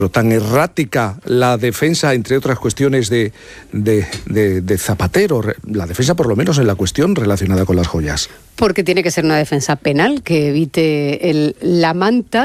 tan errática la defensa, entre otras cuestiones de Zapatero, la defensa por lo menos en la cuestión relacionada con las joyas? Porque tiene que ser una defensa penal que evite la manta